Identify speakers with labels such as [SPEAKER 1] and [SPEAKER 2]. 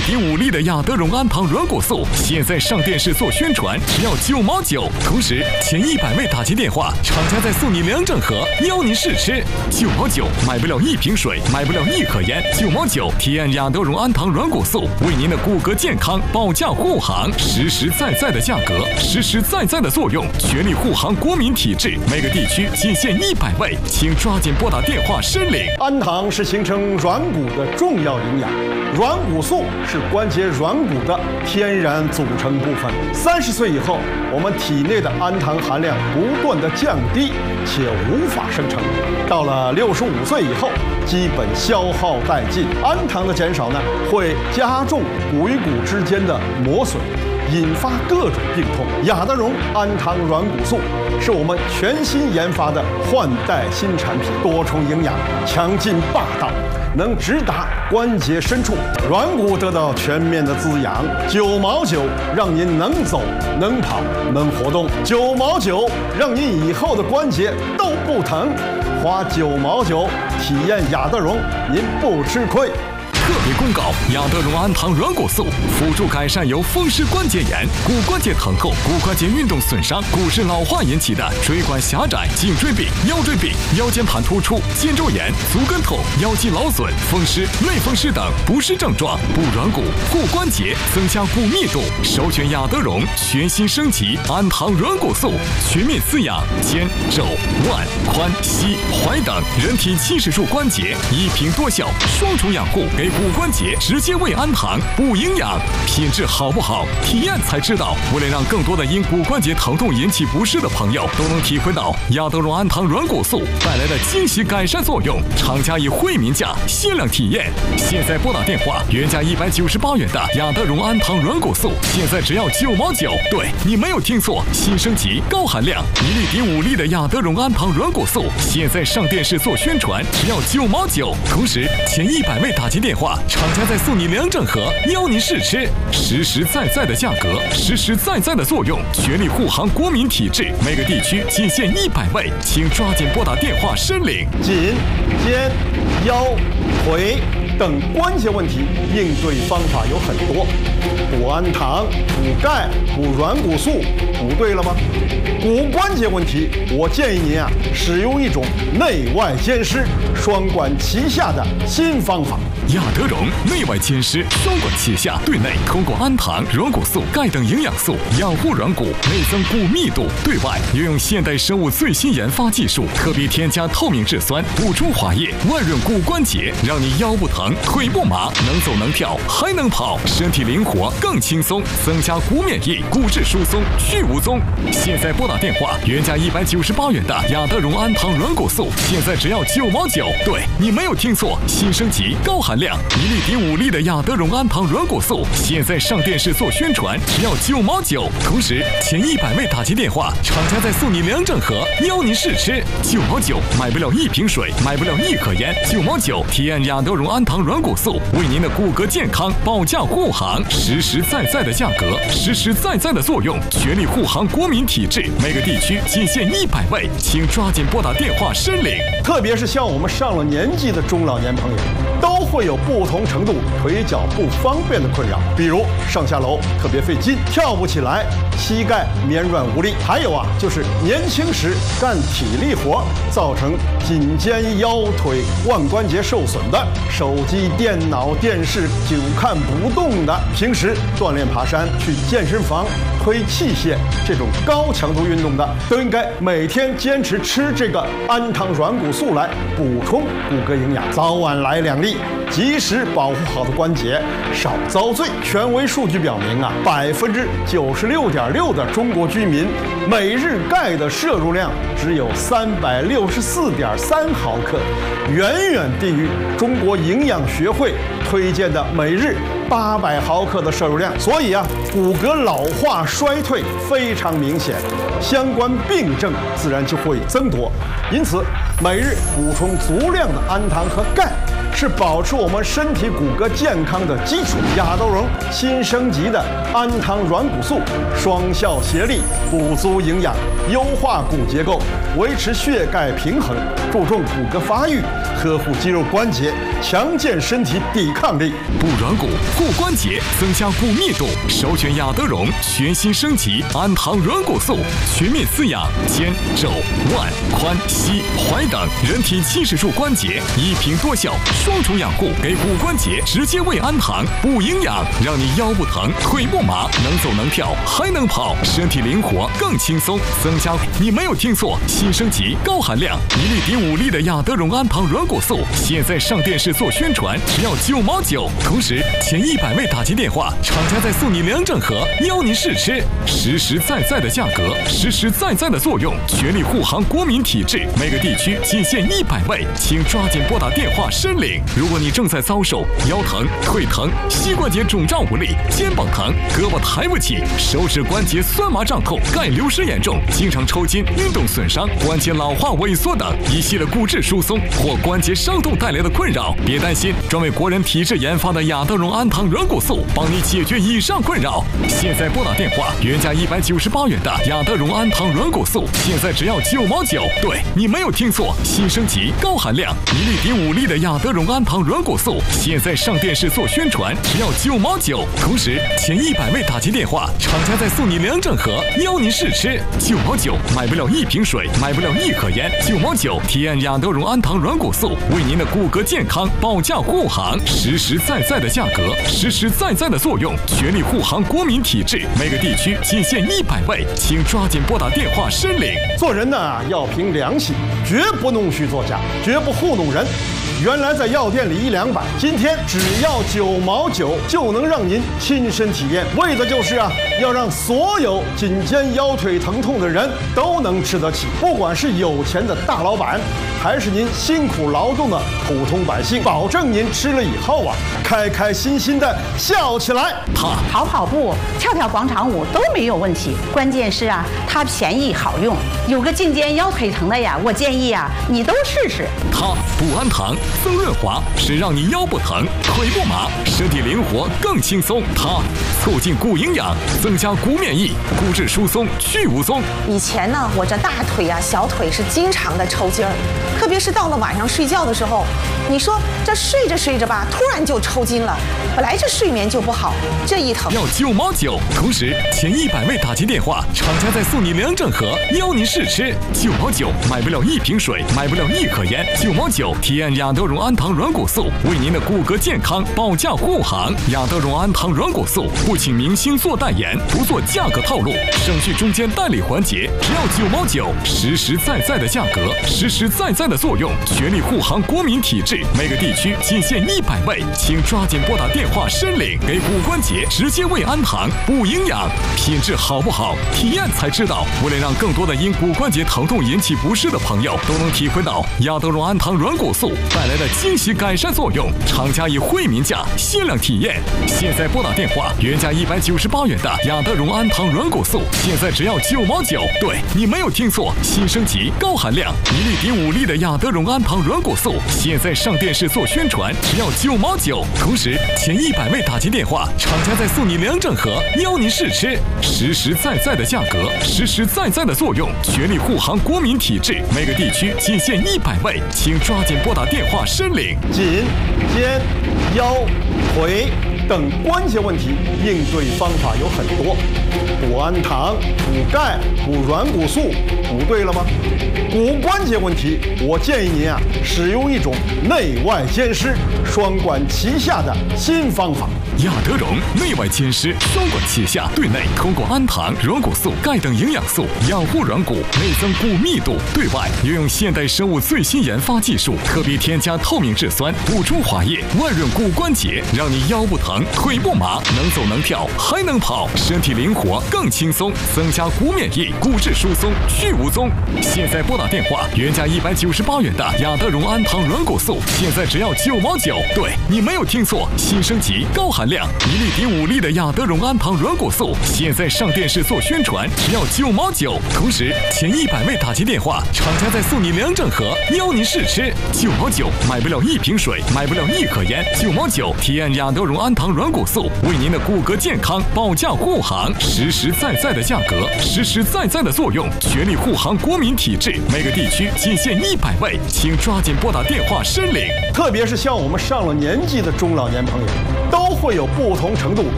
[SPEAKER 1] 体5粒的亚德荣氨糖软骨素，现在上电视做宣传，只要9毛9。同时前100位打进电话，厂家再送你2整盒，邀您试吃。9毛9，买不了1瓶水，买不了1盒烟。9毛9，体验亚德荣氨糖软骨素，为您的骨骼健康保驾护航，实实在在的价格，实实在在的作用，全力护航国民体质。每个地区仅限100位，请抓紧拨打电话申领。
[SPEAKER 2] 氨糖是形成软骨的重要营养，软骨素是关节软骨的天然组成部分。30岁以后，我们体内的氨糖含量不断的降低，且无法生成。到了65岁以后，基本消耗殆尽。氨糖的减少呢，会加重骨与骨之间的磨损，引发各种病痛。亚德荣氨糖软骨素是我们全新研发的换代新产品，多重营养，强劲霸道，能直达关节深处，软骨得到全面的滋养。9毛9，让您能走能跑能活动。9毛9，让您以后的关节都不疼。花9毛9体验亚德荣，您不吃亏。
[SPEAKER 1] 特别公告：亚德荣氨糖软骨素辅助改善由风湿关节炎、骨关节疼痛、骨关节运动损伤、骨质老化引起的椎管狭窄、颈椎病、腰椎病、腰间盘突出、肩周炎、足跟痛、腰肌劳损、风湿、类风湿等不适症状，补软骨、护关节，增加骨密度。首选亚德荣全新升级氨糖软骨素，全面滋养肩、肘、腕、髋、膝、踝等人体70处关节，一瓶多效，双重养护，给骨关节直接喂氨糖补营养，品质好不好？体验才知道。为了让更多的因骨关节疼痛引起不适的朋友都能体会到亚德荣氨糖软骨素带来的惊喜改善作用，厂家以惠民价限量体验。现在拨打电话，原价198元的亚德荣氨糖软骨素，现在只要9毛9。对，你没有听错，新升级高含量1粒抵5粒的亚德荣氨糖软骨素，现在上电视做宣传，只要9毛9。同时前100位打进电话，厂家再送你2整盒，邀您试吃。实实在在的价格，实实在在的作用，全力护航国民体质。每个地区仅限100位，请抓紧拨打电话申领。
[SPEAKER 2] 颈、肩、腰、腿等关节问题，应对方法有很多。补氨糖、补钙、补软骨素，补对了吗？骨关节问题，我建议您使用一种内外兼施、双管齐下的新方法。
[SPEAKER 1] 亚德荣内外兼施，双管齐下，对内通过氨糖、软骨素、钙等营养素养护软骨，内增骨密度；对外又用现代生物最新研发技术，特别添加透明质酸，补充滑液，万润骨关节，让你腰不疼、腿不麻，能走能跳还能跑，身体灵活更轻松，增加骨免疫，骨质疏松去无踪。现在拨打电话，原价198元的亚德荣氨糖软骨素，现在只要9毛9。对，你没有听错，新升级高含量1粒抵5粒的亚德荣氨糖软骨素，现在上电视做宣传，只要9毛9。同时前100位打进电话，厂家再送你2整盒，邀您试吃。9毛9，买不了1瓶水，买不了1盒烟。9毛9，体验亚德荣氨糖软骨素，为您的骨骼健康保驾护航，实实在在的价格，实实在在的作用，全力护航国民体质。每个地区仅限100位，请抓紧拨打电话申领。
[SPEAKER 2] 特别是像我们上了年纪的中老年朋友，都会有不同程度腿脚不方便的困扰，比如上下楼特别费劲，跳不起来，膝盖绵软无力，还有就是年轻时干体力活造成颈肩腰腿腕关节受损的，手机电脑电视久看不动的，平时锻炼爬山去健身房推器械这种高强度运动的，都应该每天坚持吃这个氨糖软骨素来补充骨骼营养，早晚来2粒，及时保护好的关节，少遭罪。权威数据表明96.6%的中国居民每日钙的摄入量只有364.3毫克，远远低于中国营养学会推荐的每日800毫克的摄入量。所以骨骼老化衰退非常明显，相关病症自然就会增多。因此，每日补充足量的氨糖和钙， 是保持我们身体骨骼健康的基础。亚洲龙新升级的氨糖软骨素，双效协力，补足营养，优化骨结构，维持血钙平衡，注重骨骼发育，呵护肌肉关节，强健身体抵抗力，
[SPEAKER 1] 补软骨、护关节，增加骨密度。首选亚德荣全新升级氨糖软骨素，全面滋养肩、肘、腕、髋、膝、踝等人体70处关节，一瓶多效，双重养护，给骨关节直接喂氨糖，补营养，让你腰不疼、腿不麻，能走能跳，还能跑，身体灵活更轻松。增加，你没有听错，新升级高含量1粒抵5粒的亚德荣氨糖软骨素，现在上电视做宣传，只要9毛9。同时前100位打击电话，厂家再送你2整盒，邀您试吃。实实在在的价格，实实在在的作用，全力护航国民体质，每个地区仅限100位，请抓紧拨打电话申领。如果你正在遭受腰疼、腿疼、膝关节肿胀无力、肩膀疼、胳膊抬不起、手指关节酸麻胀痛、钙流失严重、经常抽筋、运动损伤、关节老化萎缩等一系列骨质疏松或关节伤痛带来的困扰，别担心，专为国人体质研发的亚德荣氨糖软骨素帮你解决以上困扰。现在拨打电话，原价198元的亚德荣氨糖软骨素，现在只要9毛9。对，你没有听错，新升级高含量1粒抵5粒的亚德荣氨糖软骨素，现在上电视做宣传，只要9毛9。同时前100位打击电话，厂家再送你2整盒，邀您试吃。9毛9，买不了1瓶水，买不了1盒烟，9毛9，体验亚德荣氨糖软骨素，为您的骨骼健康保驾护航，实实在在的价格，实实在在的作用，全力护航国民体质，每个地区仅限100位，请抓紧拨打电话申领。
[SPEAKER 2] 做人呢要凭良心，绝不弄虚作假，绝不糊弄人。原来在药店里100-200，今天只要9毛9就能让您亲身体验，为的就是要让所有颈肩腰腿疼痛的人都能吃得起，不管是有钱的大老板，还是您辛苦劳动的普通百姓，保证您吃了以后开开心心的笑起来。
[SPEAKER 3] 跑跑步、跳跳广场舞都没有问题，关键是它便宜好用。有个颈肩腰腿疼的我建议你都试试。
[SPEAKER 1] 它补氨糖、增润滑，是让你腰不疼、腿不麻，身体灵活更轻松。它促进骨营养，增加骨免疫，骨质疏松去无踪。
[SPEAKER 4] 以前呢，我这大腿小腿是经常的抽筋儿，特别是到了晚上睡觉的时候，你说这睡着睡着吧，突然就抽筋了，本来这睡眠就不好，这一疼
[SPEAKER 1] 要9毛9。同时前100位打击电话，厂家再送你2整盒，邀您试吃。9毛9，买不了1瓶水，买不了1盒烟，9毛9，体验亚德荣氨糖软骨素，为您的骨骼健康保驾护航。亚德荣氨糖软骨素不请明星做代言，不做价格套路，省去中间代理环节，只要9毛9，实实在在的价格，实实在在的作用，全力护航国民体质，每个地区仅限100位，请抓紧拨打电话申领，给骨关节直接喂氨糖，补营养，品质好不好，体验才知道。为了让更多的因骨关节疼痛引起不适的朋友都能体会到亚德荣氨糖软骨素带来的惊喜改善作用，厂家以惠民价限量体验。现在拨打电话，原价198元的亚德荣氨糖软骨素，现在只要9毛9。对，你没有听错，新升级高含量1粒抵5粒的亚德荣氨糖软骨素，现在上电视做宣传，只要9毛9。同时前100位打击电话，厂家再送你2整盒，邀您试吃。实实在在的价格，实实在在的作用，全力护航国民体质，每个地区仅限100位，请抓紧拨打电话申领。
[SPEAKER 2] 颈、肩、腰、腿等关节问题应对方法有很多，补氨糖、补钙、补软骨素，补对了吗？骨关节问题，我建议您使用一种内外兼施、双管齐下的新方法。
[SPEAKER 1] 亚德荣内外兼施，双管齐下，对内通过氨糖、软骨素、钙等营养素养护软骨，内增骨密度；对外又用现代生物最新研发技术，特别添加透明质酸，补充滑液，万润骨关节，让你腰不疼、腿不麻，能走能跳，还能跑，身体灵活更轻松，增加骨免疫，骨质疏松去无踪。现在拨打电话，原价198元的亚德荣氨糖软骨素，现在只要9毛9。对，你没有听错，新升级高含量，1粒抵5粒的亚德荣氨糖软骨素，现在上电视做宣传，只要9毛9。同时前100位打进电话，厂家再送你2整盒，邀您试吃。9毛9，买不了1瓶水，买不了1盒烟。9毛9，提按亚德荣氨糖软骨素，为您的骨骼健康保驾护航，实实在在的价格，实实在在的作用，全力护航国民体质。每个地区仅限100位，请抓紧拨打电话申领。
[SPEAKER 2] 特别是像我们上了年纪的中老年朋友，都会有不同程度